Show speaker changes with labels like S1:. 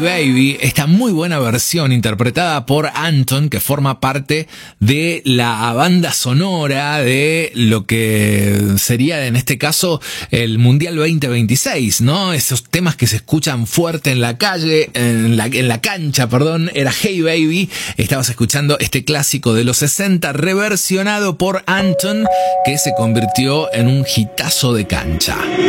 S1: Baby, esta muy buena versión interpretada por Anton, que forma parte de la banda sonora de lo que sería en este caso el Mundial 2026, ¿no? Esos temas que se escuchan fuerte en la calle, en la cancha, perdón, era Hey Baby. Estabas escuchando este clásico de los 60 reversionado por Anton, que se convirtió en un hitazo de cancha.